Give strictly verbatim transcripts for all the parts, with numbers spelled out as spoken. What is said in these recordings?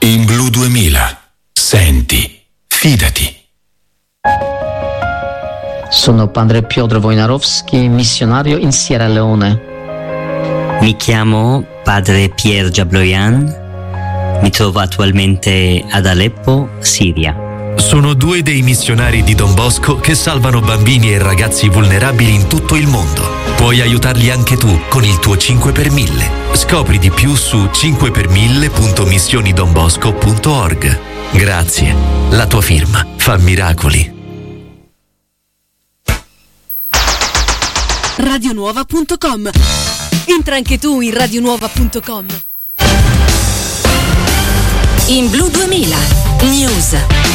In Blu duemila. Senti, fidati. Sono padre Piotr Wojnarowski, missionario in Sierra Leone. Mi chiamo padre Pierre Jabloyan, mi trovo attualmente ad Aleppo, Siria. Sono due dei missionari di Don Bosco che salvano bambini e ragazzi vulnerabili in tutto il mondo. Puoi aiutarli anche tu con il tuo cinque per mille. Scopri di più su cinque per mille punto missioni don bosco punto org. Grazie, la tua firma fa miracoli. radionuova punto com. Entra anche tu in radionuova punto com. In Blu duemila News.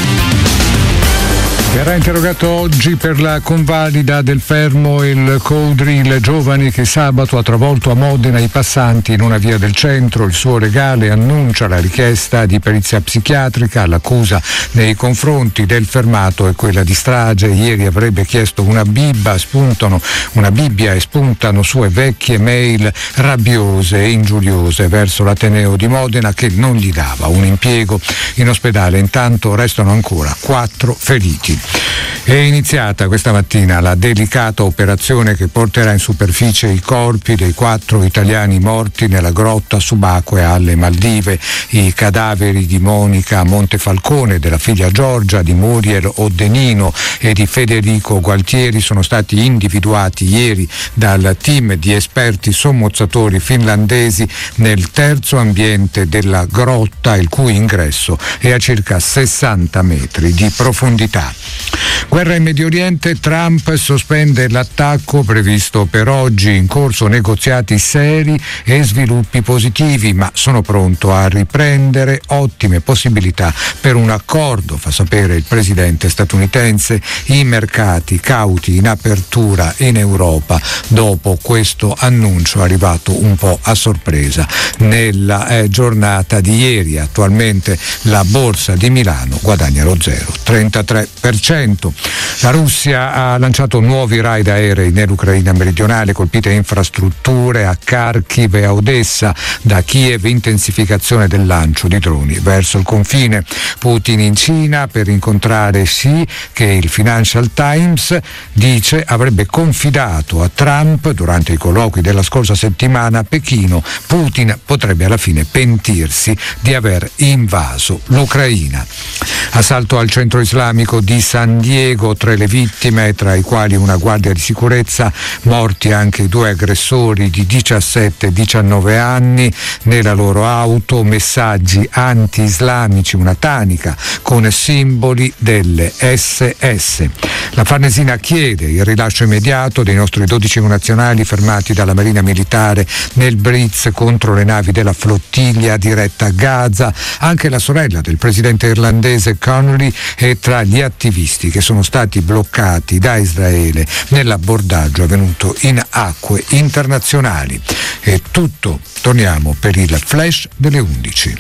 Verrà interrogato oggi per la convalida del fermo il Codril Giovani che sabato ha travolto a Modena i passanti in una via del centro. Il suo legale annuncia la richiesta di perizia psichiatrica. L'accusa nei confronti del fermato è quella di strage. Ieri avrebbe chiesto una bibba, spuntano una Bibbia e spuntano sue vecchie mail rabbiose e ingiuriose verso l'Ateneo di Modena che non gli dava un impiego in ospedale. Intanto restano ancora quattro feriti. È iniziata questa mattina la delicata operazione che porterà in superficie i corpi dei quattro italiani morti nella grotta subacquea alle Maldive. I cadaveri di Monica Montefalcone, della figlia Giorgia, di Muriel Oddenino e di Federico Gualtieri sono stati individuati ieri dal team di esperti sommozzatori finlandesi nel terzo ambiente della grotta, il cui ingresso è a circa sessanta metri di profondità. Guerra in Medio Oriente, Trump sospende l'attacco previsto per oggi, in corso negoziati seri e sviluppi positivi, ma sono pronto a riprendere, ottime possibilità per un accordo, fa sapere il presidente statunitense, i mercati cauti in apertura in Europa dopo questo annuncio arrivato un po' a sorpresa nella eh, giornata di ieri. Attualmente la borsa di Milano guadagna lo zero virgola trentatré per cento. La Russia ha lanciato nuovi raid aerei nell'Ucraina meridionale, colpite infrastrutture a Kharkiv e a Odessa. Da Kiev intensificazione del lancio di droni verso il confine. Putin in Cina per incontrare Xi, che il Financial Times dice avrebbe confidato a Trump durante i colloqui della scorsa settimana a Pechino. Putin potrebbe alla fine pentirsi di aver invaso l'Ucraina. Assalto al centro islamico di San Diego, tre le vittime, tra i quali una guardia di sicurezza, morti anche i due aggressori di diciassette e diciannove anni. Nella loro auto messaggi anti-islamici, una tanica con simboli delle esse esse. La Farnesina chiede il rilascio immediato dei nostri dodici connazionali fermati dalla Marina Militare nel Blitz contro le navi della flottiglia diretta a Gaza. Anche la sorella del presidente irlandese Connolly è tra gli attivisti che sono stati bloccati da Israele nell'abbordaggio avvenuto in acque internazionali. È tutto, torniamo per il flash delle undici.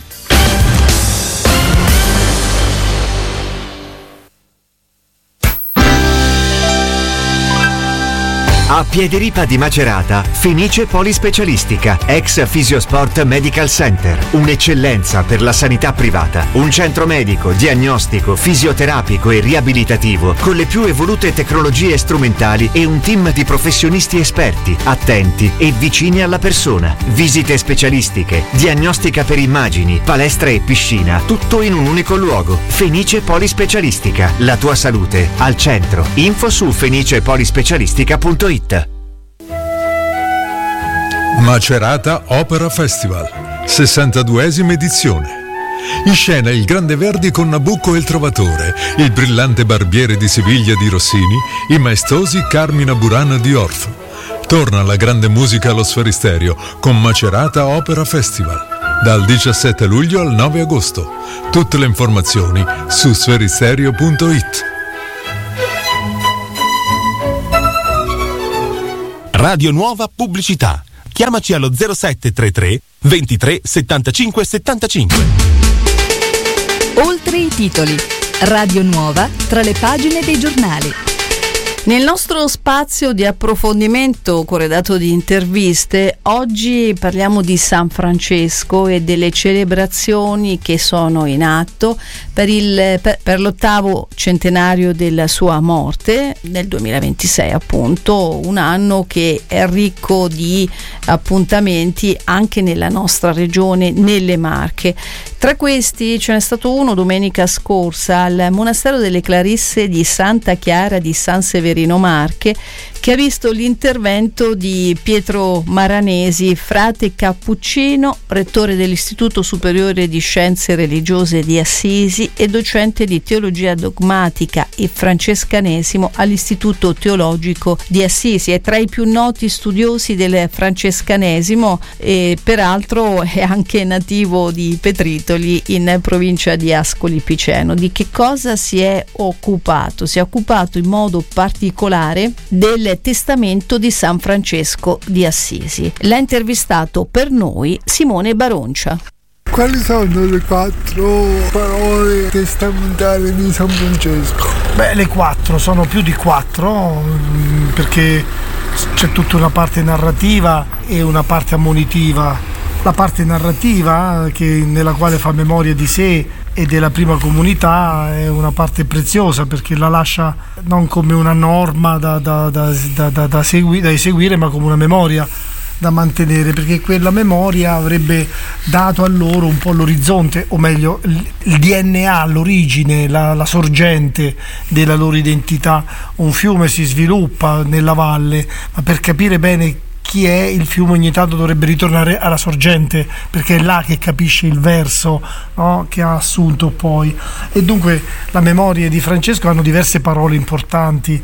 A Piediripa di Macerata, Fenice Polispecialistica, ex Fisiosport Medical Center, un'eccellenza per la sanità privata, un centro medico, diagnostico, fisioterapico e riabilitativo con le più evolute tecnologie strumentali e un team di professionisti esperti, attenti e vicini alla persona. Visite specialistiche, diagnostica per immagini, palestra e piscina, tutto in un unico luogo. Fenice Polispecialistica, la tua salute al centro. Info su fenice polispecialistica punto it. Macerata Opera Festival, sessantaduesima edizione. In scena il Grande Verdi con Nabucco e il Trovatore, il brillante Barbiere di Siviglia di Rossini, i maestosi Carmina Burana di Orff. Torna la grande musica allo Sferisterio con Macerata Opera Festival, dal diciassette luglio al nove agosto. Tutte le informazioni su sferisterio punto it. Radio Nuova Pubblicità. Chiamaci allo zero sette tre tre ventitré settantacinque settantacinque. Oltre i titoli. Radio Nuova tra le pagine dei giornali. Nel nostro spazio di approfondimento corredato di interviste, oggi parliamo di San Francesco e delle celebrazioni che sono in atto per, il, per, per l'ottavo centenario della sua morte, nel duemilaventisei appunto, un anno che è ricco di appuntamenti anche nella nostra regione, nelle Marche. Tra questi ce n'è stato uno domenica scorsa al monastero delle Clarisse di Santa Chiara di San Severino Marche, che ha visto l'intervento di Pietro Maranesi, frate cappuccino, rettore dell'Istituto Superiore di Scienze Religiose di Assisi e docente di teologia dogmatica e francescanesimo all'Istituto Teologico di Assisi. È tra i più noti studiosi del francescanesimo e peraltro è anche nativo di Petritoli in provincia di Ascoli Piceno. Di che cosa si è occupato? Si è occupato in modo particolare del testamento di San Francesco di Assisi. L'ha intervistato per noi Simone Baroncia. Quali sono le quattro parole testamentali di San Francesco? Beh, le quattro, sono più di quattro, perché c'è tutta una parte narrativa e una parte ammonitiva. La parte narrativa, che nella quale fa memoria di sé e della prima comunità, è una parte preziosa, perché la lascia non come una norma da, da, da, da, da, da, segui, da eseguire, ma come una memoria da mantenere, perché quella memoria avrebbe dato a loro un po' l'orizzonte, o meglio il D N A, l'origine, la, la sorgente della loro identità. Un fiume si sviluppa nella valle, ma per capire bene chi è il fiume ogni tanto dovrebbe ritornare alla sorgente, perché è là che capisce il verso, no? Che ha assunto poi. E dunque la memoria di Francesco hanno diverse parole importanti,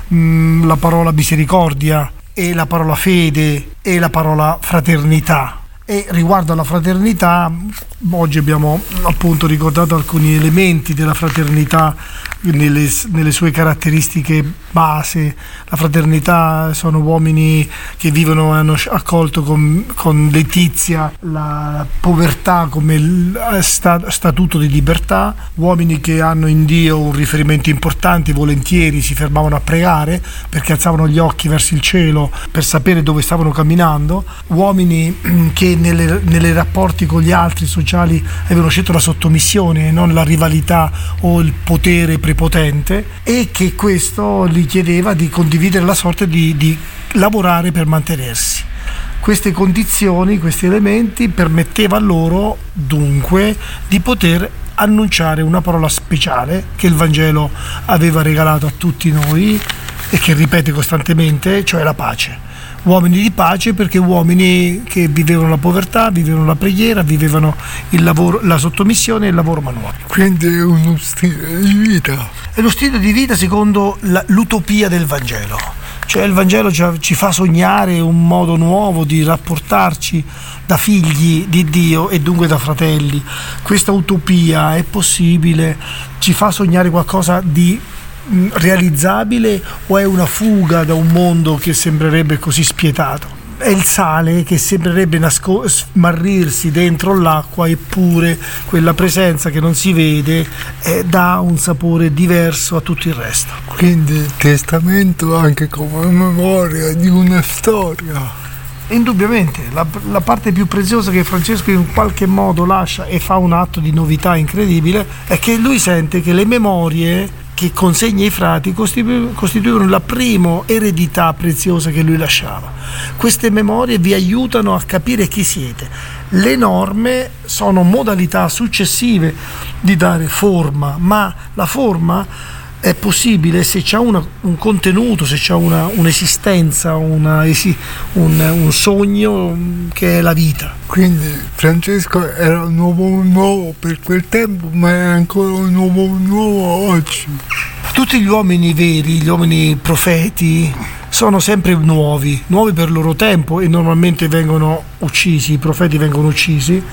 mm, la parola misericordia e la parola fede e la parola fraternità. E riguardo alla fraternità, oggi abbiamo appunto ricordato alcuni elementi della fraternità nelle, nelle sue caratteristiche base. La fraternità sono uomini che vivono e hanno accolto con, con letizia la povertà come statuto di libertà, uomini che hanno in Dio un riferimento importante, volentieri si fermavano a pregare perché alzavano gli occhi verso il cielo per sapere dove stavano camminando, uomini che nelle, nelle rapporti con gli altri sociali avevano scelto la sottomissione e non la rivalità o il potere prepotente, e che questo gli chiedeva di condividere la sorte di, di lavorare per mantenersi. Queste condizioni, questi elementi permetteva loro dunque di poter annunciare una parola speciale che il Vangelo aveva regalato a tutti noi e che ripete costantemente, cioè la pace. Uomini di pace, perché uomini che vivevano la povertà, vivevano la preghiera, vivevano il lavoro, la sottomissione e il lavoro manuale. Quindi è uno stile di vita. È lo stile di vita secondo la, l'utopia del Vangelo. Cioè il Vangelo ci, ci fa sognare un modo nuovo di rapportarci da figli di Dio e dunque da fratelli. Questa utopia è possibile, ci fa sognare qualcosa di realizzabile, o è una fuga da un mondo che sembrerebbe così spietato? È il sale che sembrerebbe nasco- smarrirsi dentro l'acqua, eppure quella presenza che non si vede eh, dà un sapore diverso a tutto il resto. Quindi il testamento anche come memoria di una storia. Indubbiamente, la, la parte più preziosa che Francesco in qualche modo lascia, e fa un atto di novità incredibile, è che lui sente che le memorie che consegna ai frati costitu- costituivano la prima eredità preziosa che lui lasciava. Queste memorie vi aiutano a capire chi siete. Le norme sono modalità successive di dare forma, ma la forma è possibile se c'è una, un contenuto, se c'è una, un'esistenza, una, esi, un, un sogno che è la vita. Quindi Francesco era un uomo nuovo per quel tempo, ma è ancora un uomo nuovo oggi. Tutti gli uomini veri, gli uomini profeti, sono sempre nuovi, nuovi per il loro tempo, e normalmente vengono uccisi, i profeti vengono uccisi.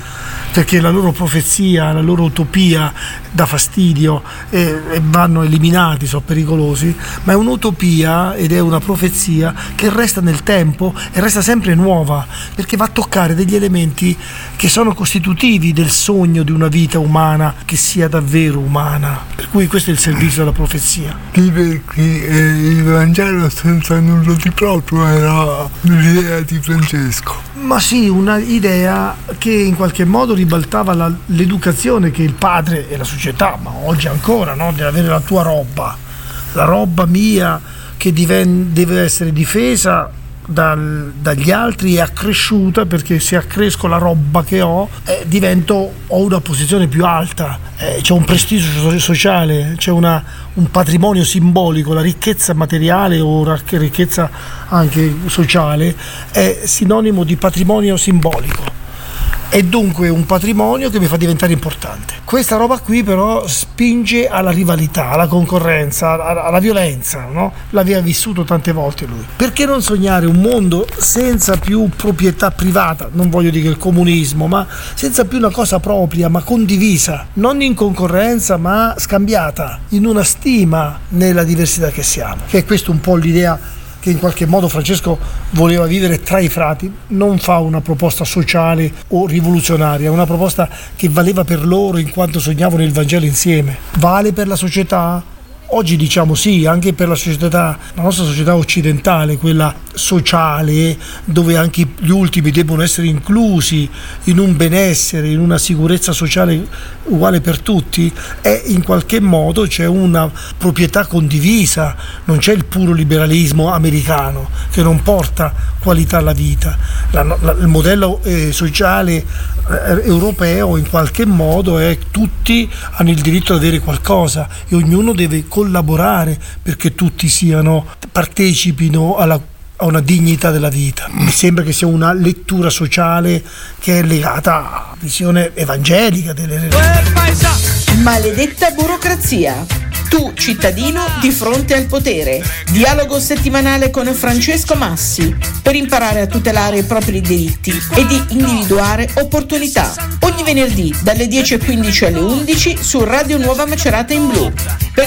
perché la loro profezia, la loro utopia dà fastidio e, e vanno eliminati, sono pericolosi, ma è un'utopia ed è una profezia che resta nel tempo e resta sempre nuova, perché va a toccare degli elementi che sono costitutivi del sogno di una vita umana che sia davvero umana, per cui questo è il servizio della profezia. Sì, perché eh, il Vangelo senza nulla di proprio era l'idea di Francesco. Ma sì, una idea che in qualche modo ribaltava la, l'educazione che il padre e la società, ma oggi ancora, no? Deve avere la tua roba, la roba mia che diven- deve essere difesa dal, dagli altri e accresciuta, perché se accresco la roba che ho eh, divento, ho una posizione più alta, eh, c'è un prestigio sociale, c'è una, un patrimonio simbolico, la ricchezza materiale o la ricchezza anche sociale è sinonimo di patrimonio simbolico. È dunque un patrimonio che mi fa diventare importante. Questa roba qui però spinge alla rivalità, alla concorrenza, alla, alla violenza, no? L'aveva vissuto tante volte lui. Perché non sognare un mondo senza più proprietà privata? Non voglio dire il comunismo, ma senza più una cosa propria, ma condivisa, non in concorrenza, ma scambiata, in una stima nella diversità che siamo. Che è questo un po' l'idea che in qualche modo Francesco voleva vivere tra i frati. Non fa una proposta sociale o rivoluzionaria, una proposta che valeva per loro in quanto sognavano il Vangelo insieme. Vale per la società? Oggi diciamo sì, anche per la società, la nostra società occidentale, quella sociale, dove anche gli ultimi debbono essere inclusi in un benessere, in una sicurezza sociale uguale per tutti, è in qualche modo c'è una proprietà condivisa, non c'è il puro liberalismo americano che non porta qualità alla vita. La, la, il modello eh, sociale eh, europeo in qualche modo è tutti hanno il diritto di avere qualcosa e ognuno deve collaborare perché tutti siano partecipino alla, a una dignità della vita. Mi sembra che sia una lettura sociale che è legata a visione evangelica delle Maledetta burocrazia. Tu, cittadino, di fronte al potere. Dialogo settimanale con Francesco Massi per imparare a tutelare i propri diritti e di individuare opportunità. Ogni venerdì dalle dieci e quindici alle undici su Radio Nuova Macerata in Blu. Per